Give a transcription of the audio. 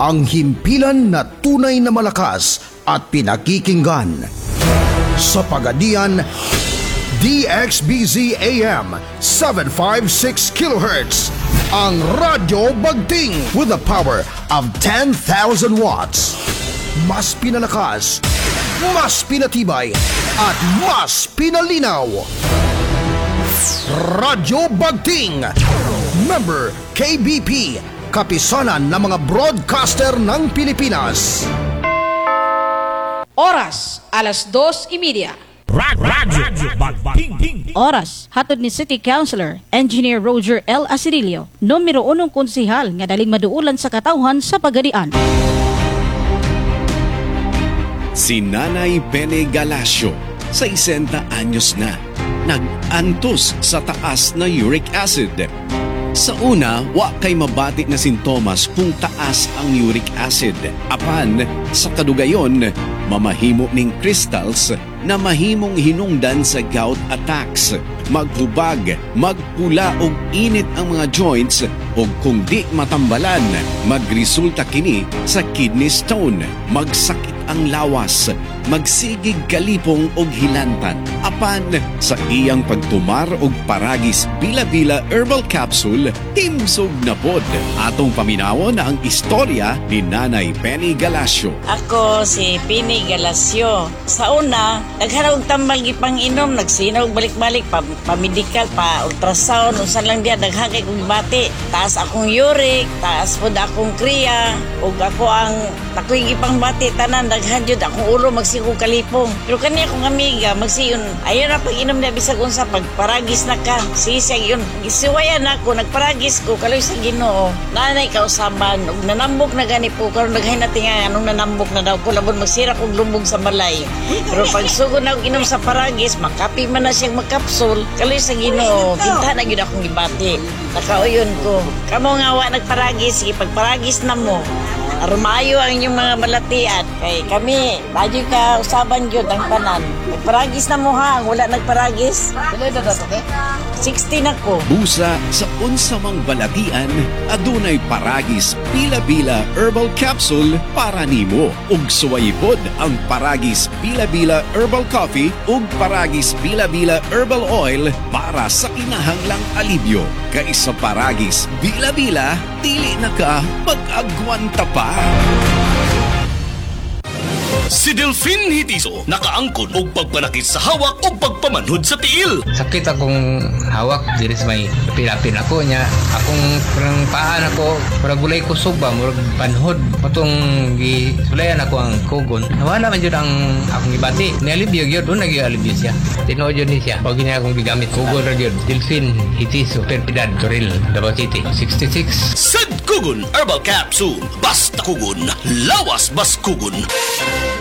ang himpilan na tunay na malakas at pinakikinggan. Sa Pagadian, DXBZ AM 756 kHz, ang Radyo Bagting with the power of 10,000 watts. Mas pinalakas, mas pinatibay, at mas pinalinaw. Radyo Bagting, member KBP, kapisanan ng mga broadcaster ng Pilipinas. Oras, alas 2:30. Radyo Bagting. Oras, hatod ni City Councilor, Engineer Roger L. Asirilio, numero 1 konsihal nga daling maduulan sa katawhan sa Pagadian. Si Nanay Bene Galasio, 60 anyos na, nag-antos sa taas na uric acid. Sa una, wa kay mabati na sintomas kung taas ang uric acid. Apan, sa kadugayon, mamahimo ning crystals na mahimong hinungdan sa gout attacks. Maghubag, magpula og init ang mga joints o kung di matambalan, magresulta kini sa kidney stone, magsakit ang lawas, magsigig galipong og hilantan. Apan sa iyang pagtumar og paragis bila-bila herbal capsule, timsog na pod. Atong paminawon ang istorya ni Nanay Penny Galasio. Ako si Penny Galasio. Sa una, naghanap og tambal gipang inom, nagsinaw balik-balik pa-medical, pa-ultrasound, unsan lang diya daghakay kong bati. Taas akong uric, taas pod akong kriya, ug ako ang takoy gipang bati tanan daghan jud akong ulo magsigog kalipong. Pero kani akong amiga magsiyon, ayon na pag inom na bisag unsa pagparagis na ka. Sisig yun. Gisuwayan ako, nagparagis ko kaloy sa Ginoo. Nanay kausaban ug nanambok na gani po karon daghay na tinga anong nanambok na daw ko labon magsira og lumbog sa balay. Pero pag sugod na og inom sa paragis, makapi man na siyang magkapsul, kaloy sa Ginoo. Kinta na gyud akong gibati. Nakauyon ko. Kamo nga wa nagparagis, sige pagparagis na mo. Armayo ang inyong mga balatian. Kay kami, radyo ka usaban yun ang tanan. Nagparagis na mo ha, wala nagparagis. 16 ako. Busa sa unsamang balatian, adunay paragis bila-bila herbal capsule para nimo. Ug suwaypod ang paragis bila-bila herbal coffee ug paragis bila-bila herbal oil para sa kinahanglang alibyo. Kay sa paragis bila-bila, dili na ka mag-agwanta pa. Si Delphine Hitiso nakaangkon og pagpanakit sa hawak o pagpamanhod sa tiil. Sakit akong hawak diri sa may pilapin ako nya. Akong parang paan ako, para gulay ko suba, murag panhod. Patong gisulayan ako ang kugon. Nawala man jud ang akong gibati. Nialibyo gyud doon nag-alibyo siya. Tinuod jud ni siya. Pag gini akong gigamit kugon ra gyud. Delphine Hitiso, Perpidad, Toril, Davao City, 66. Sad Kugon Herbal Capsule. Basta kugon, lawas bas kugon.